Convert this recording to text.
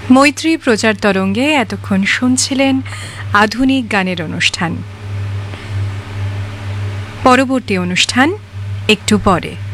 মৈত্রী প্রচার তরঙ্গে এতক্ষণ শুনছিলেন আধুনিক গানের অনুষ্ঠান। পরবর্তী অনুষ্ঠান একটু পরে।